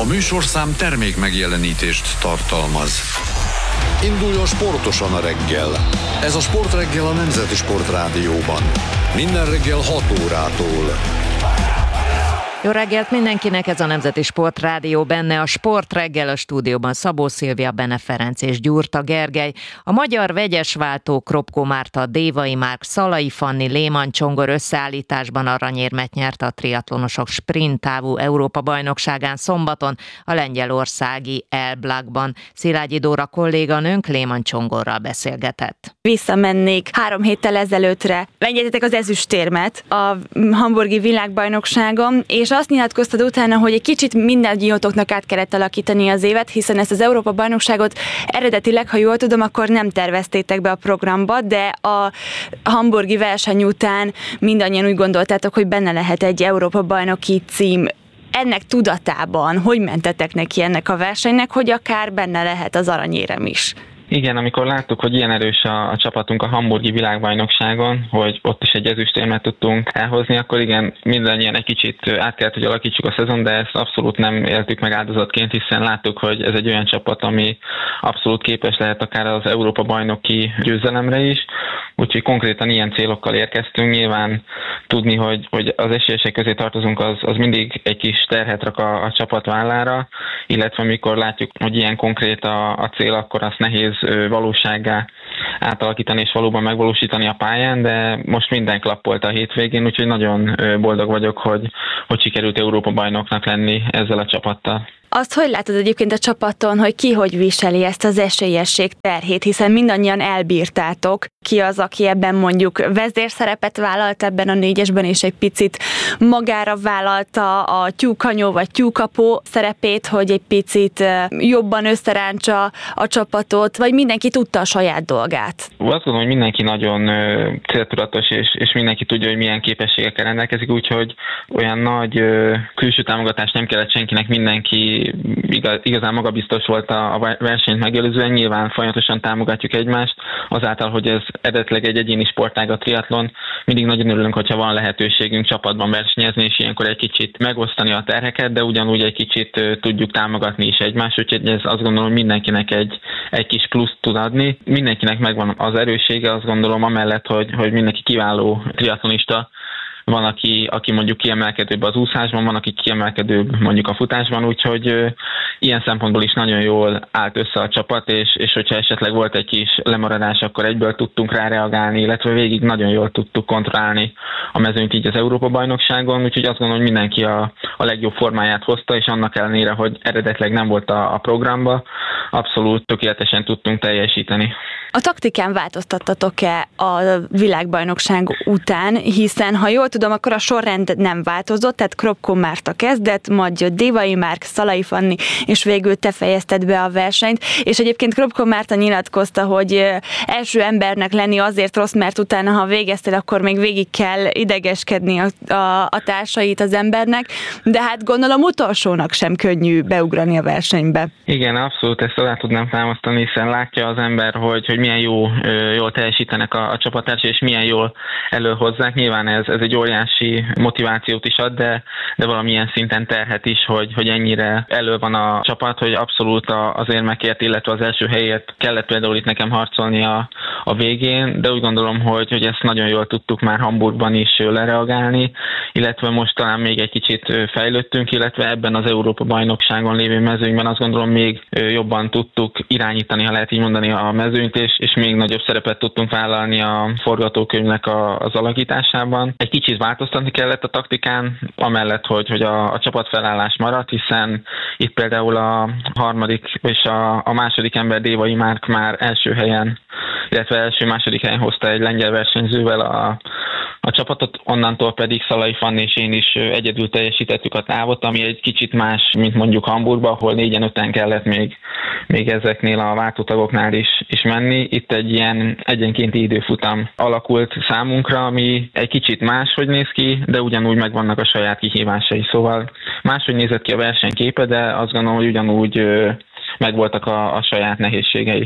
A műsorszám termék megjelenítést tartalmaz. Induljon sportosan a reggel. Ez a Sportreggel a Nemzeti Sportrádióban. Minden reggel 6 órától. Jó reggelt mindenkinek, ez a Nemzeti Sportrádió, benne a Sportreggel, a stúdióban Szabó Szilvia, Bene Ferenc és Gyurta Gergely. A magyar vegyesváltó Kropko Márta, Dévai Márk, Szalai Fanni, Léman Csongor összeállításban aranyérmet nyert a triatlonosok sprinttávú Európa-bajnokságán szombaton a lengyelországi Elblakban. Szilágyi Dóra kolléganőnk Léman Csongorral beszélgetett. Visszamennék 3 héttel ezelőttre. Megnyertetek az ezüstérmet a hamburgi világbajnokságon, és azt nyilatkoztad utána, hogy egy kicsit mindannyiótoknak át kellett alakítani az évet, hiszen ezt az Európa-bajnokságot eredetileg, ha jól tudom, akkor nem terveztétek be a programba, de a hamburgi verseny után mindannyian úgy gondoltátok, hogy benne lehet egy Európa-bajnoki cím. Ennek tudatában, hogy mentetek neki ennek a versenynek, hogy akár benne lehet az aranyérem is? Igen, amikor láttuk, hogy ilyen erős a csapatunk a hamburgi világbajnokságon, hogy ott is egy ezüstérmet tudtunk elhozni, akkor igen, mindannyian egy kicsit át kellett, hogy alakítsuk a szezon, de ezt abszolút nem éltük meg áldozatként, hiszen láttuk, hogy ez egy olyan csapat, ami abszolút képes lehet akár az Európa-bajnoki győzelemre is, úgyhogy konkrétan ilyen célokkal érkeztünk. Nyilván tudni, hogy az esélyesek közé tartozunk, az mindig egy kis terhet rak a csapat vállára, illetve amikor látjuk, hogy ilyen konkrét a cél, akkor azt nehéz valósággá átalakítani és valóban megvalósítani a pályán, de most minden klappolt a hétvégén, úgyhogy nagyon boldog vagyok, hogy sikerült Európa-bajnoknak lenni ezzel a csapattal. Azt hogy látod egyébként a csapaton, hogy ki hogy viseli ezt az esélyesség terhét, hiszen mindannyian elbírtátok, ki az, aki ebben mondjuk vezérszerepet vállalt ebben a 4-esben, és egy picit magára vállalta a tyúkanyó vagy tyúkapó szerepét, hogy egy picit jobban összerántsa a csapatot, vagy mindenki tudta a saját dolgát? Azt gondolom, hogy mindenki nagyon céltudatos, és mindenki tudja, hogy milyen képességekkel rendelkezik, úgyhogy olyan nagy külső támogatást nem kellett senkinek, mindenki igazán magabiztos volt a versenyt megelőzően, nyilván folyamatosan támogatjuk egymást, azáltal, hogy ez eredetileg egy egyéni sportág a triatlon, mindig nagyon örülünk, hogyha van lehetőségünk csapatban versenyezni, és ilyenkor egy kicsit megosztani a terheket, de ugyanúgy egy kicsit tudjuk támogatni is egymást, úgyhogy ez azt gondolom, hogy mindenkinek egy kis pluszt tud adni. Mindenkinek megvan az erőssége, azt gondolom, amellett, hogy mindenki kiváló triatlonista. Van, aki mondjuk kiemelkedőbb az úszásban, van, aki kiemelkedőbb mondjuk a futásban, úgyhogy ilyen szempontból is nagyon jól állt össze a csapat, és hogyha esetleg volt egy kis lemaradás, akkor egyből tudtunk rá reagálni, illetve végig nagyon jól tudtuk kontrollálni a mezőnyt így az Európa-bajnokságon, úgyhogy azt gondolom, hogy mindenki a legjobb formáját hozta, és annak ellenére, hogy eredetileg nem volt a programba, abszolút tökéletesen tudtunk teljesíteni. A taktikán változtattatok-e a világbajnokság után, hiszen ha jól tudom, akkor a sorrend nem változott, tehát Kropko Márta kezdett, majd jött Dévai Márk, Szalai Fanni, és végül te fejezted be a versenyt, és egyébként Kropko Márta nyilatkozta, hogy első embernek lenni azért rossz, mert utána, ha végeztél, akkor még végig kell idegeskedni a társait az embernek, de hát gondolom utolsónak sem könnyű beugrani a versenybe. Igen, abszolút ezt alá tudnám támasztani, hiszen látja az ember, hogy milyen jól teljesítenek a csapattársai, és milyen jól előhozzák. Nyilván ez egy óriási motivációt is ad, de valamilyen szinten terhet is, hogy ennyire elő van a csapat, hogy abszolút az érmekért, illetve az első helyért kellett például itt nekem harcolni a végén, de úgy gondolom, hogy ezt nagyon jól tudtuk már Hamburgban is lereagálni, illetve most talán még egy kicsit fejlődtünk, illetve ebben az Európa-bajnokságon lévő mezőnyben azt gondolom még jobban tudtuk irányítani, ha lehet így mondani, a mezőnyt, és még nagyobb szerepet tudtunk vállalni a forgatókönyvnek az alakításában. Egy kicsit változtatni kellett a taktikán, amellett, hogy a csapatfelállás maradt, hiszen itt például a harmadik és a második ember Dévai Márk már első helyen, illetve első-második helyen hozta egy lengyel versenyzővel a csapatot, onnantól pedig Szalai Fanni és én is egyedül teljesítettük a távot, ami egy kicsit más, mint mondjuk Hamburgban, ahol 4-5-en kellett még ezeknél a váltótagoknál is menni. Itt egy ilyen egyenkénti időfutam alakult számunkra, ami egy kicsit máshogy néz ki, de ugyanúgy megvannak a saját kihívásai. Szóval máshogy nézett ki a versenyképe, de azt gondolom, hogy ugyanúgy megvoltak a saját nehézségei.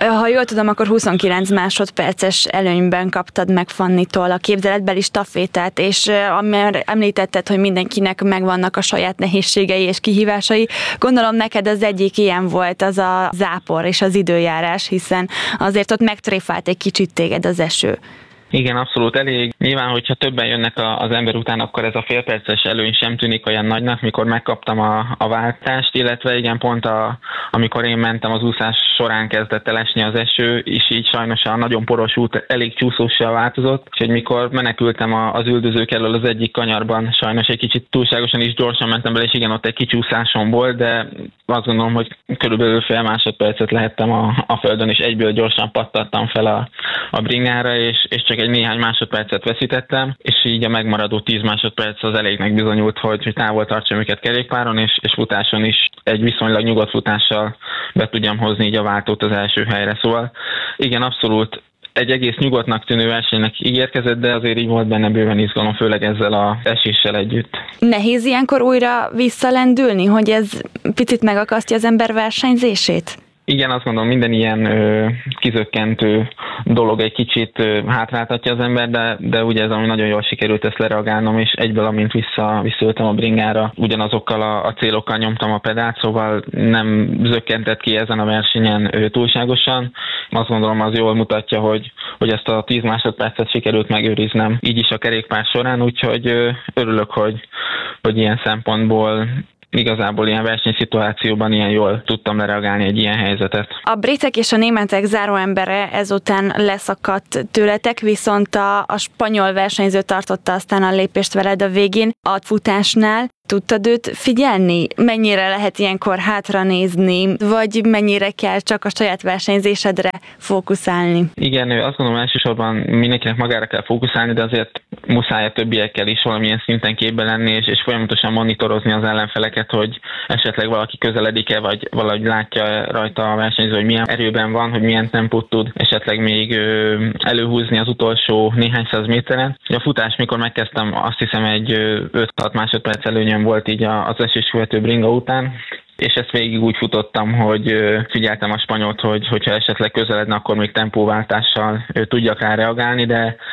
Ha jól tudom, akkor 29 másodperces előnyben kaptad meg Fannitól a képzeletbeli stafétát, és amire említetted, hogy mindenkinek megvannak a saját nehézségei és kihívásai, gondolom neked az egyik ilyen volt az a zápor és az időjárás, hiszen azért ott megtréfált egy kicsit téged az eső. Igen, abszolút elég. Nyilván, hogyha többen jönnek az ember után, akkor ez a félperces előny sem tűnik olyan nagynak, mikor megkaptam a váltást, illetve igen, pont amikor én mentem, az úszás során kezdett el esni az eső, és így sajnos a nagyon poros út elég csúszóssal változott, és hogy mikor menekültem az üldözők elől az egyik kanyarban, sajnos egy kicsit túlságosan is gyorsan mentem bele, és igen, ott egy kicsúszásom volt, de azt gondolom, hogy körülbelül fél másodpercet lehettem a földön, és egyből gyorsan pattattam fel a bringára, és csak egy néhány másodpercet veszítettem, és így a megmaradó 10 másodperc az elégnek bizonyult, hogy távol tartsam őket kerékpáron, és futáson is egy viszonylag nyugodt futással be tudjam hozni így a váltót az első helyre. Szóval igen, abszolút egy egész nyugodtnak tűnő versenynek ígérkezett, de azért így volt benne bőven izgalom, főleg ezzel az eséssel együtt. Nehéz ilyenkor újra visszalendülni, hogy ez picit megakasztja az ember versenyzését? Igen, azt gondolom, minden ilyen kizökkentő dolog egy kicsit hátráltatja az ember, de ugye ez, ami nagyon jól sikerült ezt lereagálnom, és egyből, amint visszaültem a bringára, ugyanazokkal a célokkal nyomtam a pedált, szóval nem zökkentett ki ezen a versenyen túlságosan. Azt gondolom, az jól mutatja, hogy ezt a 10 másodpercet sikerült megőriznem így is a kerékpár során, úgyhogy örülök, hogy ilyen szempontból igazából ilyen versenyszituációban ilyen jól tudtam lereagálni egy ilyen helyzetet. A britek és a németek záróembere ezután leszakadt tőletek, viszont a spanyol versenyző tartotta aztán a lépést veled a végén a futásnál. Tudtad őt figyelni? Mennyire lehet ilyenkor hátra nézni, vagy mennyire kell csak a saját versenyzésedre fókuszálni? Igen, azt gondolom, elsősorban mindenkinek magára kell fókuszálni, de azért muszáj a többiekkel is valamilyen szinten képbe lenni, és folyamatosan monitorozni az ellenfeleket, hogy esetleg valaki közeledik-e, vagy valahogy látja rajta a versenyző, hogy milyen erőben van, hogy milyen tempót tud esetleg még előhúzni az utolsó néhány száz méteren. A futás, mikor megkezdtem, azt hiszem egy 5-6 másodperc előnyöm volt így az eséskövető bringa után, és ezt végig úgy futottam, hogy figyeltem a spanyolt, hogyha esetleg közeledne, akkor még tempóváltással tudjak rá reagálni,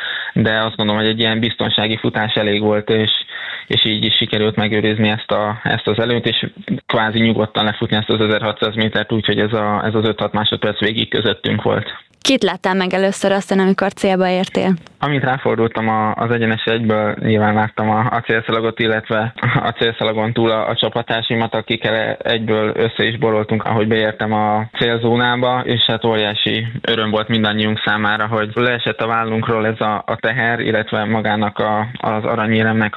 de azt gondolom, hogy egy ilyen biztonsági futás elég volt, és így is sikerült megőrizni ezt az előnyt, és kvázi nyugodtan lefutni ezt az 1600 métert, úgyhogy ez az 5-6 másodperc végig közöttünk volt. Kit láttál meg először aztán, amikor célba értél? Amint ráfordultam az egyenes egyből, nyilván láttam a célszalagot, illetve a célszalagon túl a csapattársimat, akikkel egyből össze is boroltunk, ahogy beértem a célzónába, és hát óriási öröm volt mindannyiunk számára, hogy leesett a vállunkról ez a teher, illetve magának az aranyéremnek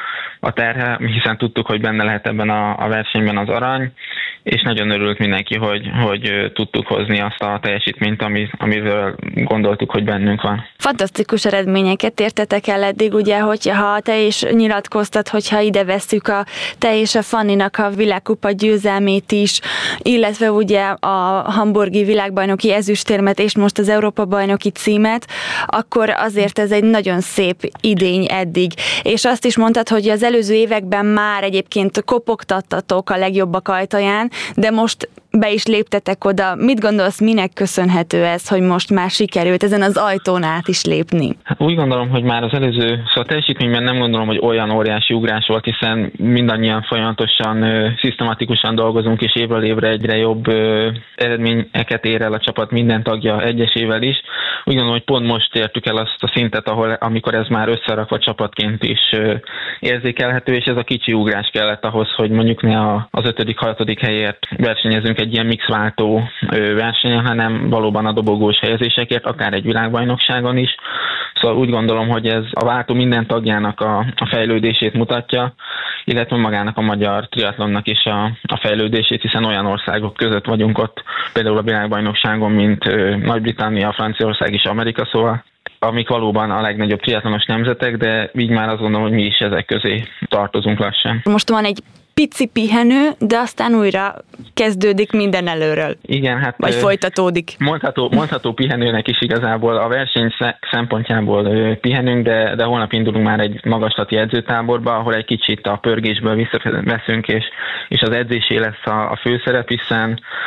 a terhe, hiszen tudtuk, hogy benne lehet ebben a versenyben az arany, és nagyon örült mindenki, hogy tudtuk hozni azt a teljesítményt, amivel gondoltuk, hogy bennünk van. Fantasztikus eredményeket értetek el eddig, ugye, hogyha te is nyilatkoztat, hogyha ide vesszük te és a Fanninak a világkupa győzelmét is, illetve ugye a hamburgi világbajnoki ezüstérmet és most az Európa-bajnoki címet, akkor azért ez egy nagyon szép idény eddig. És azt is mondtad, hogy az előző években már egyébként kopogtattatok a legjobbak ajtaján, de most be is léptetek oda. Mit gondolsz, minek köszönhető ez, hogy most már sikerült ezen az ajtón át is lépni? Úgy gondolom, hogy már az előző teljesítményben nem gondolom, hogy olyan óriási ugrás volt, hiszen mindannyian folyamatosan, szisztematikusan dolgozunk, és évről évre egyre jobb eredményeket ér el a csapat minden tagja egyesével is. Úgy gondolom, hogy pont most értük el azt a szintet, amikor ez már összerakva csapatként is érzékelhető, és ez a kicsi ugrás kellett ahhoz, hogy mondjuk ne az 5.-6. helyért versenyezünk egy ilyen mixváltó versenyen, hanem valóban a dobogós helyezésekért, akár egy világbajnokságon is. Szóval úgy gondolom, hogy ez a váltó minden tagjának a fejlődését mutatja, illetve magának a magyar triatlonnak is a fejlődését, hiszen olyan országok között vagyunk ott, például a világbajnokságon, mint Nagy-Britannia, Franciaország és Amerika, szóval amik valóban a legnagyobb triatlonos nemzetek, de így már azt gondolom, hogy mi is ezek közé tartozunk lassan. Most van egy pici pihenő, de aztán újra kezdődik minden előről. Igen, hát vagy folytatódik. Mondható pihenőnek is igazából a verseny szempontjából pihenünk, de holnap indulunk már egy magaslati edzőtáborba, ahol egy kicsit a pörgésből visszaveszünk, és az edzésé lesz a főszerep, hiszen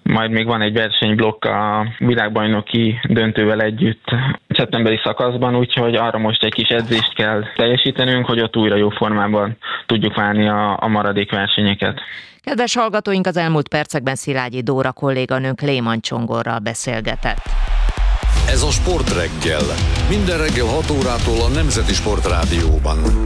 majd még van egy versenyblokk a világbajnoki döntővel együtt szeptemberi szakaszban, úgyhogy arra most egy kis edzést kell teljesítenünk, hogy ott újra jó formában tudjuk válni a maradék versenyeket. Kedves hallgatóink, az elmúlt percekben Szilágyi Dóra kolléganőnk Léman Csongorral beszélgetett. Ez a Sportreggel. Minden reggel 6 órától a Nemzeti Sportrádióban.